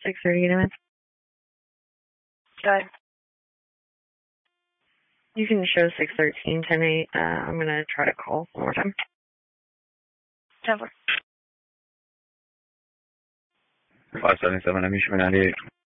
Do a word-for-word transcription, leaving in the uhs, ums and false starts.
six thirty, anyways. Go ahead. You can show six thirteen, ten eight. Uh, I'm going to try to call one more time. ten four. five seventy-seven, I'm usually ninety-eight.